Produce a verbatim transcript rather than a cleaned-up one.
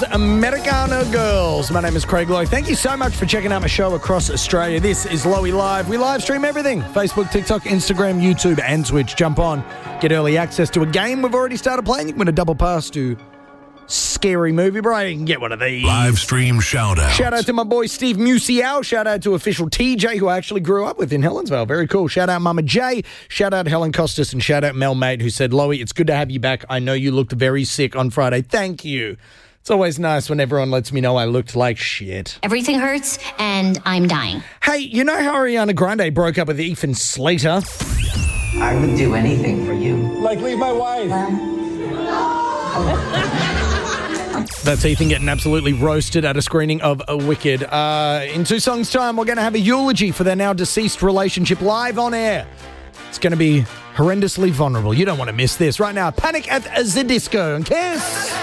Americano Girls. My name is Craig Lowe. Thank you so much for checking out my show across Australia. This is Lowy Live. We live stream everything. Facebook, TikTok, Instagram, YouTube, and Twitch. Jump on. Get early access to a game we've already started playing. You can win a double pass to Scary Movie, bro. You can get one of these. Live stream shout out. Shout out to my boy Steve Musial. Shout out to official T J, who I actually grew up with in Helensvale. Very cool. Shout out Mama J. Shout out Helen Costas. And shout out Mel Mate, who said, Lowy, it's good to have you back. I know you looked very sick on Friday. Thank you. It's always nice when everyone lets me know I looked like shit. Everything hurts, and I'm dying. Hey, you know how Ariana Grande broke up with Ethan Slater? I would do anything for you. Like leave my wife. That's Ethan getting absolutely roasted at a screening of A Wicked. Uh, in two songs' time, we're going to have a eulogy for their now deceased relationship live on air. It's going to be horrendously vulnerable. You don't want to miss this. Right now, Panic at the Disco on Kiss.